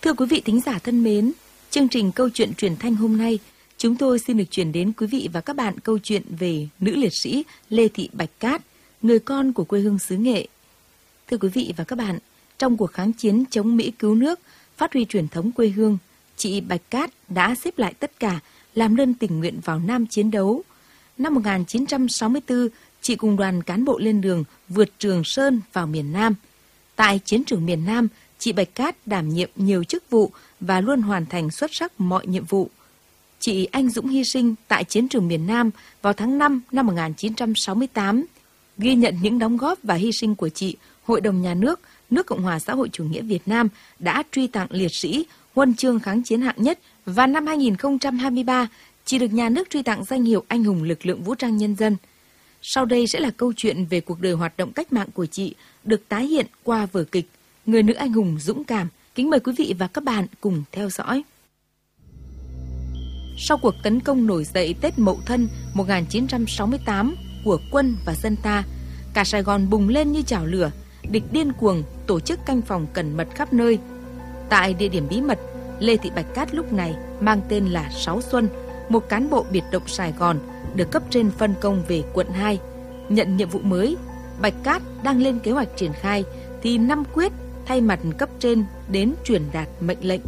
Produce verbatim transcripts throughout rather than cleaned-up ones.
Thưa quý vị thính giả thân mến, chương trình Câu chuyện truyền thanh hôm nay, chúng tôi xin được chuyển đến quý vị và các bạn câu chuyện về nữ liệt sĩ Lê Thị Bạch Cát, người con của quê hương xứ Nghệ. Thưa quý vị và các bạn, trong cuộc kháng chiến chống Mỹ cứu nước, phát huy truyền thống quê hương, chị Bạch Cát đã xếp lại tất cả, làm đơn tình nguyện vào Nam chiến đấu. Năm một nghìn chín trăm sáu mươi tư, chị cùng đoàn cán bộ lên đường vượt Trường Sơn vào miền Nam. Tại chiến trường miền Nam, chị Bạch Cát đảm nhiệm nhiều chức vụ và luôn hoàn thành xuất sắc mọi nhiệm vụ. Chị anh dũng hy sinh tại chiến trường miền Nam vào tháng năm năm một nghìn chín trăm sáu mươi tám. Ghi nhận những đóng góp và hy sinh của chị, Hội đồng Nhà nước, nước Cộng hòa xã hội chủ nghĩa Việt Nam đã truy tặng liệt sĩ huân chương kháng chiến hạng nhất, và năm hai nghìn không trăm hai mươi ba, chị được nhà nước truy tặng danh hiệu Anh hùng lực lượng vũ trang nhân dân. Sau đây sẽ là câu chuyện về cuộc đời hoạt động cách mạng của chị, được tái hiện qua vở kịch Người nữ anh hùng dũng cảm. Kính mời quý vị và các bạn cùng theo dõi. Sau cuộc tấn công nổi dậy Tết Mậu Thân một nghìn chín trăm sáu mươi tám của quân và dân ta, cả Sài Gòn bùng lên như chảo lửa, địch điên cuồng tổ chức canh phòng cẩn mật khắp nơi. Tại địa điểm bí mật, Lê Thị Bạch Cát lúc này mang tên là Sáu Xuân, một cán bộ biệt động Sài Gòn, được cấp trên phân công về quận hai. Nhận nhiệm vụ mới, Bạch Cát đang lên kế hoạch triển khai, thì Năm Quyết thay mặt cấp trên đến truyền đạt mệnh lệnh.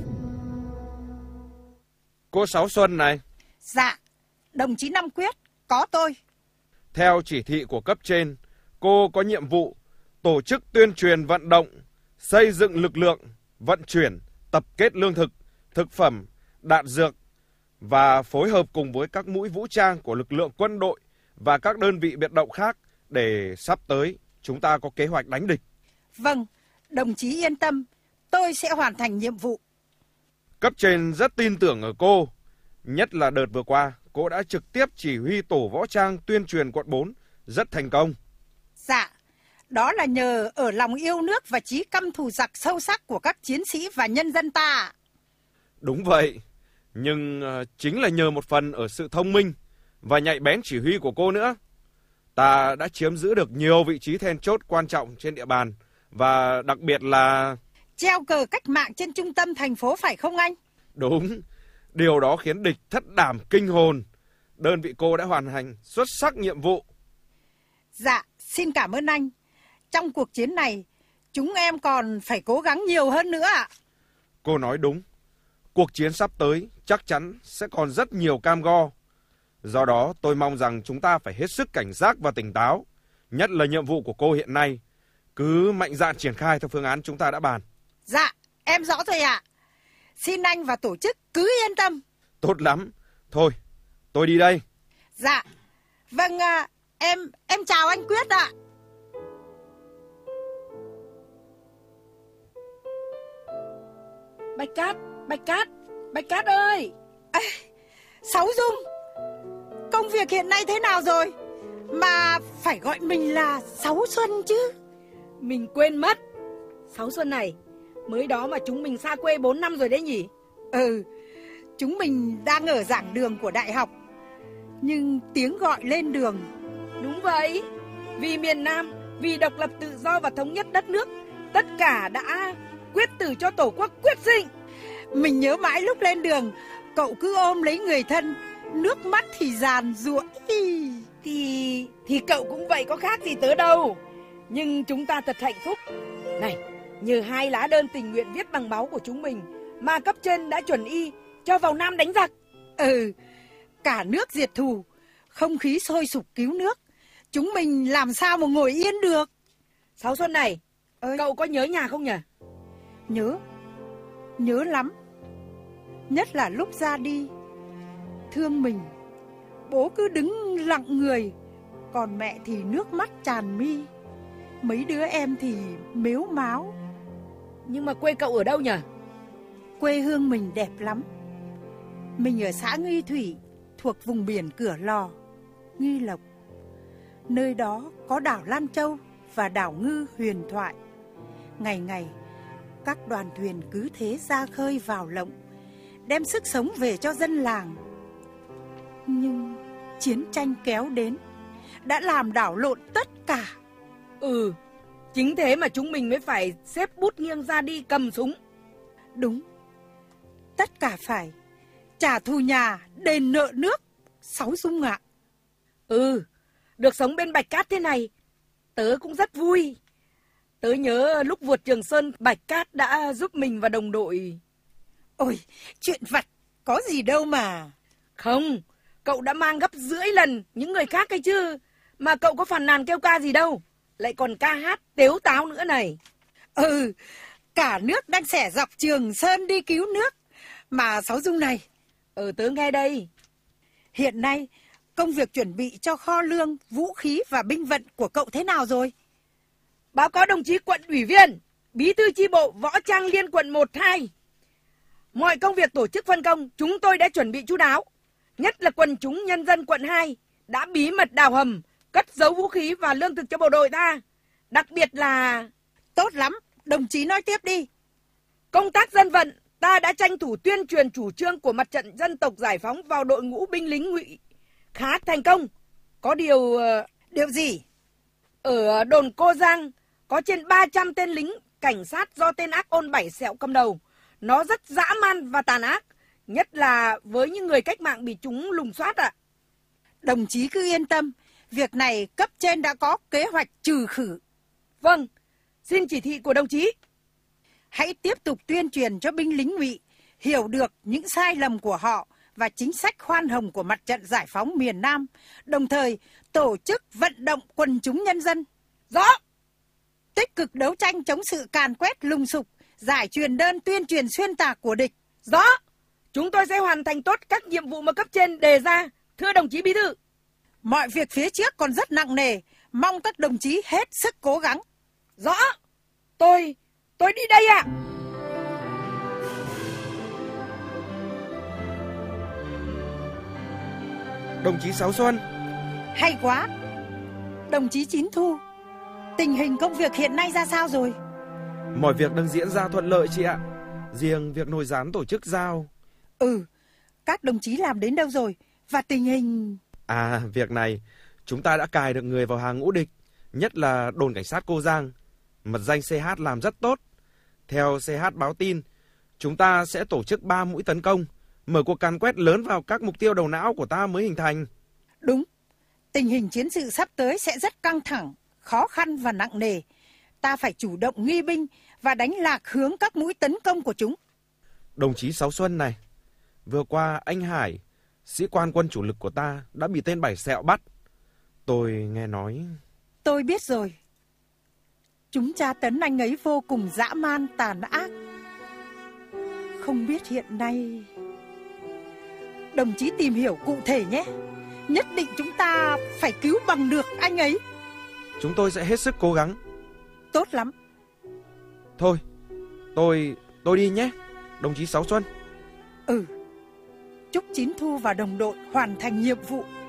Cô Sáu Xuân này. Dạ, đồng chí Năm Quyết, có tôi. Theo chỉ thị của cấp trên, cô có nhiệm vụ tổ chức tuyên truyền vận động, xây dựng lực lượng, vận chuyển, tập kết lương thực, thực phẩm, đạn dược và phối hợp cùng với các mũi vũ trang của lực lượng quân đội và các đơn vị biệt động khác để sắp tới chúng ta có kế hoạch đánh địch. Vâng, đồng chí yên tâm, tôi sẽ hoàn thành nhiệm vụ. Cấp trên rất tin tưởng ở cô, nhất là đợt vừa qua, cô đã trực tiếp chỉ huy tổ võ trang tuyên truyền quận bốn rất thành công. Dạ, đó là nhờ ở lòng yêu nước và chí căm thù giặc sâu sắc của các chiến sĩ và nhân dân ta. Đúng vậy, nhưng chính là nhờ một phần ở sự thông minh và nhạy bén chỉ huy của cô nữa. Ta đã chiếm giữ được nhiều vị trí then chốt quan trọng trên địa bàn, và đặc biệt là treo cờ cách mạng trên trung tâm thành phố, phải không anh? Đúng, điều đó khiến địch thất đảm kinh hồn. Đơn vị cô đã hoàn thành xuất sắc nhiệm vụ. Dạ, xin cảm ơn anh. Trong cuộc chiến này, chúng em còn phải cố gắng nhiều hơn nữa ạ. Cô nói đúng. Cuộc chiến sắp tới chắc chắn sẽ còn rất nhiều cam go. Do đó tôi mong rằng chúng ta phải hết sức cảnh giác và tỉnh táo. Nhất là nhiệm vụ của cô hiện nay, cứ mạnh dạn triển khai theo phương án chúng ta đã bàn. Dạ, em rõ rồi ạ. Xin anh và tổ chức cứ yên tâm. Tốt lắm. Thôi, tôi đi đây. Dạ, vâng, à, em em chào anh Quyết ạ. Bạch Cát, Bạch Cát, Bạch Cát ơi! À, Sáu Dung, công việc hiện nay thế nào rồi? Mà phải gọi mình là Sáu Xuân chứ. Mình quên mất. Sáu Xuân này, mới đó mà chúng mình xa quê bốn năm rồi đấy nhỉ? Ừ, chúng mình đang ở giảng đường của đại học, nhưng tiếng gọi lên đường. Đúng vậy, vì miền Nam, vì độc lập tự do và thống nhất đất nước, tất cả đã quyết tử cho Tổ quốc quyết sinh. Mình nhớ mãi lúc lên đường, cậu cứ ôm lấy người thân, nước mắt thì giàn giụa. Thì thì cậu cũng vậy, có khác gì tớ đâu. Nhưng chúng ta thật hạnh phúc. Này, nhờ hai lá đơn tình nguyện viết bằng máu của chúng mình mà cấp trên đã chuẩn y cho vào Nam đánh giặc. Ừ, cả nước diệt thù, không khí sôi sục cứu nước, chúng mình làm sao mà ngồi yên được. Sáu Xuân này, ơi, cậu có nhớ nhà không nhỉ? Nhớ, nhớ lắm. Nhất là lúc ra đi, thương mình, bố cứ đứng lặng người, còn mẹ thì nước mắt tràn mi, mấy đứa em thì mếu máo. Nhưng mà quê cậu ở đâu nhỉ? Quê hương mình đẹp lắm. Mình ở xã Nghi Thủy, thuộc vùng biển Cửa Lò, Nghi Lộc. Nơi đó có đảo Lan Châu và đảo Ngư huyền thoại. Ngày ngày, các đoàn thuyền cứ thế ra khơi vào lộng, đem sức sống về cho dân làng. Nhưng chiến tranh kéo đến, đã làm đảo lộn tất cả. Ừ, chính thế mà chúng mình mới phải xếp bút nghiêng ra đi cầm súng. Đúng, Tất cả phải trả thù nhà, đền nợ nước, Sáu Dung ạ. Ừ, được sống bên Bạch Cát thế này, tớ cũng rất vui. Tớ nhớ lúc vượt Trường Sơn, Bạch Cát đã giúp mình và đồng đội. Ôi, chuyện vặt, có gì đâu mà. Không, cậu đã mang gấp rưỡi lần những người khác ấy chứ. Mà cậu có phàn nàn kêu ca gì đâu, lại còn ca hát tếu táo nữa này. Ừ, cả nước đang xẻ dọc Trường Sơn đi cứu nước. Mà Sáu Dung này, Ừ, tớ nghe đây. hiện nay công việc chuẩn bị cho kho lương, vũ khí và binh vận của cậu thế nào rồi? Báo cáo đồng chí quận ủy viên, bí thư chi bộ Võ Trang Liên quận một hai. Mọi công việc tổ chức phân công chúng tôi đã chuẩn bị chu đáo. Nhất là quần chúng nhân dân quận hai đã bí mật đào hầm, cất giấu vũ khí và lương thực cho bộ đội ta. Đặc biệt là... Tốt lắm, đồng chí nói tiếp đi. Công tác dân vận, ta đã tranh thủ tuyên truyền chủ trương của Mặt trận Dân tộc Giải phóng vào đội ngũ binh lính ngụy khá thành công. Có điều... Điều gì? Ở đồn Cô Giang có trên ba trăm tên lính cảnh sát do tên ác ôn Bảy Sẹo cầm đầu. Nó rất dã man và tàn ác, nhất là với những người cách mạng bị chúng lùng soát ạ. Đồng chí cứ yên tâm, việc này cấp trên đã có kế hoạch trừ khử. Vâng, xin chỉ thị của đồng chí. Hãy tiếp tục tuyên truyền cho binh lính ngụy hiểu được những sai lầm của họ và chính sách khoan hồng của Mặt trận Giải phóng miền Nam, đồng thời tổ chức vận động quần chúng nhân dân. Rõ. Tích cực đấu tranh chống sự càn quét lùng sục, giải truyền đơn tuyên truyền xuyên tạc của địch. Rõ. Chúng tôi sẽ hoàn thành tốt các nhiệm vụ mà cấp trên đề ra, thưa đồng chí bí thư. Mọi việc phía trước còn rất nặng nề, mong các đồng chí hết sức cố gắng. Rõ. Tôi, tôi đi đây ạ. Đồng chí Sáu Xuân. Hay quá. Đồng chí Chín Thu, tình hình công việc hiện nay ra sao rồi? Mọi việc đang diễn ra thuận lợi chị ạ. Riêng việc nồi rán tổ chức giao. Ừ, các đồng chí làm đến đâu rồi? Và tình hình... À, việc này chúng ta đã cài được người vào hàng ngũ địch, nhất là đồn cảnh sát Cô Giang. Mật danh xê hát làm rất tốt. Theo xê hát báo tin, chúng ta sẽ tổ chức ba mũi tấn công, mở cuộc càn quét lớn vào các mục tiêu đầu não của ta mới hình thành. Đúng, tình hình chiến sự sắp tới sẽ rất căng thẳng, khó khăn và nặng nề. Ta phải chủ động nghi binh và đánh lạc hướng các mũi tấn công của chúng. Đồng chí Sáu Xuân này, vừa qua anh Hải, sĩ quan quân chủ lực của ta đã bị tên Bảy Sẹo bắt. Tôi nghe nói... Tôi biết rồi. Chúng tra tấn anh ấy vô cùng dã man tàn ác. Không biết hiện nay... Đồng chí tìm hiểu cụ thể nhé. Nhất định chúng ta phải cứu bằng được anh ấy. Chúng tôi sẽ hết sức cố gắng. Tốt lắm. Thôi, tôi tôi đi nhé, đồng chí Sáu Xuân. Ừ. Chúc Chín Thu và đồng đội hoàn thành nhiệm vụ